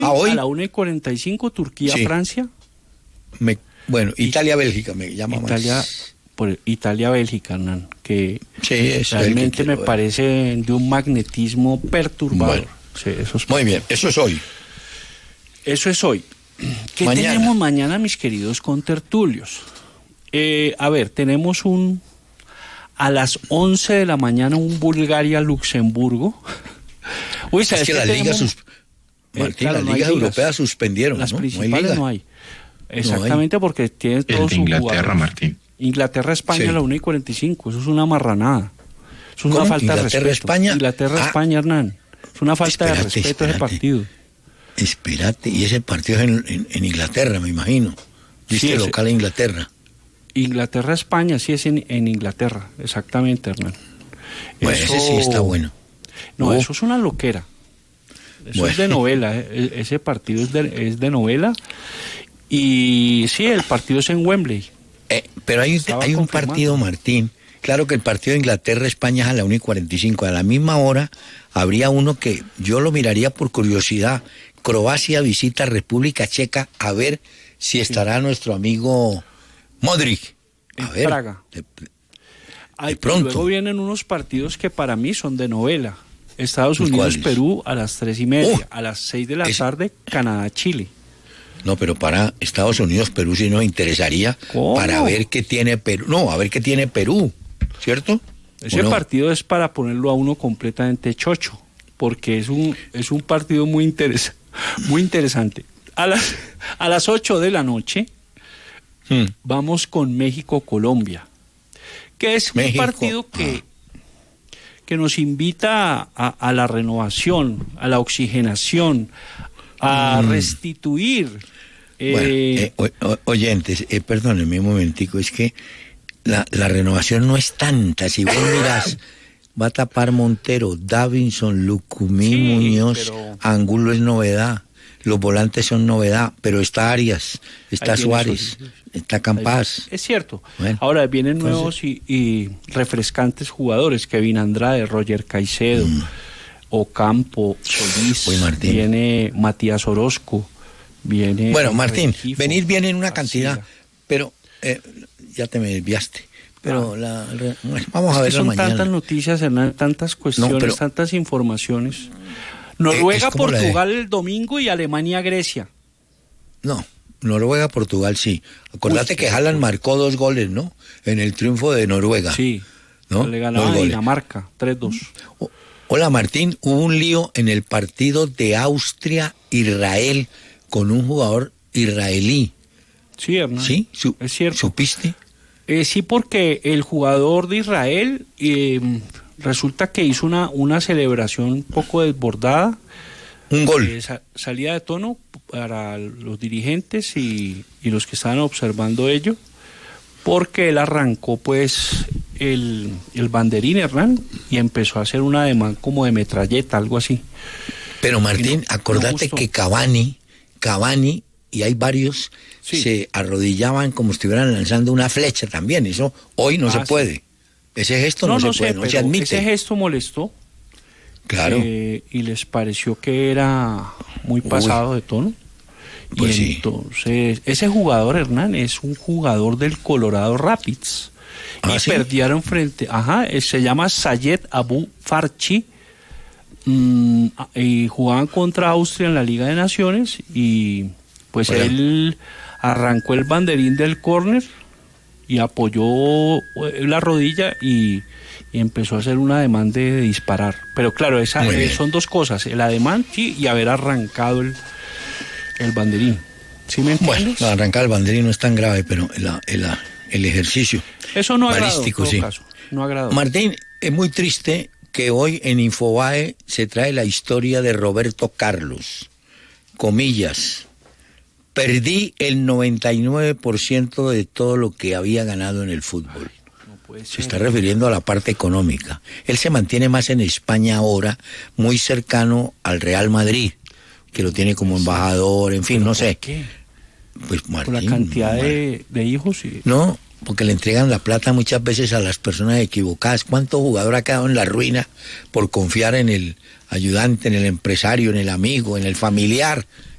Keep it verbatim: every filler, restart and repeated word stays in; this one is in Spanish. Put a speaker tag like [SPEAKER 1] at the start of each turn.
[SPEAKER 1] ¿Ah, hoy?
[SPEAKER 2] A la una y cuarenta y cinco, Turquía-Francia.
[SPEAKER 1] Sí. Me, bueno, Italia-Bélgica me llama
[SPEAKER 2] Italia,
[SPEAKER 1] más.
[SPEAKER 2] Por Italia-Bélgica, Hernán, que
[SPEAKER 1] sí, es
[SPEAKER 2] realmente
[SPEAKER 1] que
[SPEAKER 2] me
[SPEAKER 1] ver.
[SPEAKER 2] parece de un magnetismo perturbador.
[SPEAKER 1] Bueno,
[SPEAKER 2] sí, eso es
[SPEAKER 1] muy bien, eso es hoy.
[SPEAKER 2] Eso es hoy. ¿Qué
[SPEAKER 1] mañana.
[SPEAKER 2] tenemos mañana, mis queridos contertulios? Eh, a ver, tenemos un... A las once de la mañana un Bulgaria-Luxemburgo.
[SPEAKER 1] Uy, ¿sabes es que, que las ligas... Sus... Martín, eh, claro, las no ligas europeas suspendieron,
[SPEAKER 2] las
[SPEAKER 1] ¿no?
[SPEAKER 2] principales
[SPEAKER 1] no hay.
[SPEAKER 2] No hay. Exactamente, no hay. Porque tiene todo su
[SPEAKER 3] Inglaterra,
[SPEAKER 2] jugador.
[SPEAKER 3] Martín.
[SPEAKER 2] Inglaterra-España sí. A la una y cuarenta y cinco. Eso es una marranada. Eso es
[SPEAKER 1] ¿Cómo?
[SPEAKER 2] una falta de respeto.
[SPEAKER 1] España.
[SPEAKER 2] Inglaterra-España, ah. Hernán. Es una falta espérate, de respeto espérate. Ese partido.
[SPEAKER 1] Espérate, y ese partido es en, en, en Inglaterra, me imagino. Viste sí, local en Inglaterra.
[SPEAKER 2] Inglaterra-España, sí es en, en Inglaterra, exactamente, Hernán.
[SPEAKER 1] Bueno, eso... ese sí está bueno.
[SPEAKER 2] No, oh. eso es una loquera. Eso bueno. es de novela, eh. ese partido es de, es de novela. Y sí, el partido es en Wembley.
[SPEAKER 1] Eh, pero hay, hay un partido, Martín. Claro que el partido de Inglaterra-España es a la una y cuarenta y cinco. A la misma hora habría uno que yo lo miraría por curiosidad. Croacia visita República Checa, a ver si estará sí. nuestro amigo Modric. A
[SPEAKER 2] en
[SPEAKER 1] ver,
[SPEAKER 2] Praga.
[SPEAKER 1] De, de
[SPEAKER 2] Ay,
[SPEAKER 1] pronto.
[SPEAKER 2] Luego vienen unos partidos que para mí son de novela. Estados Unidos-Perú a las tres y media. Uh, a las seis de la es... tarde, Canadá-Chile.
[SPEAKER 1] No, pero para Estados Unidos-Perú sí nos interesaría
[SPEAKER 2] ¿Cómo?
[SPEAKER 1] Para ver qué tiene Perú. No, a ver qué tiene Perú, ¿cierto?
[SPEAKER 2] Ese no? partido es para ponerlo a uno completamente chocho, porque es un, es un partido muy interesante. Muy interesante. A las, a las ocho de la noche hmm. vamos con México-Colombia, que es México. un partido que, ah. que nos invita a, a la renovación, a la oxigenación, a mm. restituir.
[SPEAKER 1] Eh... Bueno, eh, o, o, oyentes, eh, perdónenme un momentico, es que la, la renovación no es tanta. Si vos mirás, va a tapar Montero, Davinson, Lucumí, sí, Muñoz, pero... Angulo es novedad, los volantes son novedad, pero está Arias, está Suárez, eso, está Campas.
[SPEAKER 2] Es cierto. Bueno, ahora vienen entonces... nuevos y, y refrescantes jugadores, Kevin Andrade, Roger Caicedo, mm. Ocampo, Solís,
[SPEAKER 1] Uy,
[SPEAKER 2] viene Matías Orozco, viene...
[SPEAKER 1] Bueno, Martín, Regifo, venir viene en una García. cantidad, pero eh, ya te me desviaste. Pero ah. la, la, vamos es a ver
[SPEAKER 2] son
[SPEAKER 1] mañana.
[SPEAKER 2] Tantas noticias, Hernán, tantas cuestiones, no, pero, tantas informaciones. Noruega, eh, Portugal de... el domingo y Alemania, Grecia.
[SPEAKER 1] No, Noruega, Portugal, sí. Acordate Uy, que Haaland marcó dos goles, ¿no? En el triunfo de Noruega.
[SPEAKER 2] Sí,
[SPEAKER 1] ¿no?
[SPEAKER 2] Le ganaba a Dinamarca, tres dos.
[SPEAKER 1] Oh, hola, Martín, hubo un lío en el partido de Austria-Israel con un jugador israelí.
[SPEAKER 2] Sí, Hernán.
[SPEAKER 1] Sí, Su,
[SPEAKER 2] es cierto.
[SPEAKER 1] ¿Supiste?
[SPEAKER 2] Eh, sí, porque el jugador de Israel eh, resulta que hizo una, una celebración un poco desbordada.
[SPEAKER 1] Un gol.
[SPEAKER 2] Eh, sa- salida de tono para los dirigentes y, y los que estaban observando ello, porque él arrancó pues el, el banderín, Hernán, y empezó a hacer un ademán como de metralleta, algo así.
[SPEAKER 1] Pero Martín, no, acordate no que Cavani, Cavani, y hay varios, sí. se arrodillaban como si estuvieran lanzando una flecha también. Eso hoy no ah, se puede. Sí. Ese gesto no, no, no se sé, puede, no se admite.
[SPEAKER 2] Ese gesto molestó.
[SPEAKER 1] Claro.
[SPEAKER 2] Eh, y les pareció que era muy pasado Uy. de tono.
[SPEAKER 1] Pues
[SPEAKER 2] y
[SPEAKER 1] sí.
[SPEAKER 2] entonces, ese jugador, Hernán, es un jugador del Colorado Rapids.
[SPEAKER 1] ¿Ah,
[SPEAKER 2] y
[SPEAKER 1] sí?
[SPEAKER 2] perdieron frente, ajá, se llama Sayed Abu Farchi. Mmm, y jugaban contra Austria en la Liga de Naciones y pues bueno. él arrancó el banderín del córner y apoyó la rodilla y, y empezó a hacer un ademán de, de disparar. Pero claro, esa, eh, son dos cosas, el ademán sí, y haber arrancado el, el banderín. ¿Sí me entiendes?
[SPEAKER 1] Bueno, arrancar el banderín no es tan grave, pero el, el, el ejercicio
[SPEAKER 2] eso no agradó, en todo
[SPEAKER 1] sí.
[SPEAKER 2] caso, no agradó.
[SPEAKER 1] Martín, es muy triste que hoy en Infobae se trae la historia de Roberto Carlos. Comillas, perdí el noventa y nueve por ciento de todo lo que había ganado en el fútbol.
[SPEAKER 2] No puede ser.
[SPEAKER 1] Se está refiriendo a la parte económica. Él se mantiene más en España ahora, muy cercano al Real Madrid, que lo tiene como embajador, en fin, no sé.
[SPEAKER 2] ¿Por qué?
[SPEAKER 1] Pues Martín,
[SPEAKER 2] por la cantidad de, de hijos. Y...
[SPEAKER 1] No, porque le entregan la plata muchas veces a las personas equivocadas. ¿Cuánto jugador ha quedado en la ruina por confiar en el ayudante, en el empresario, en el amigo, en el familiar?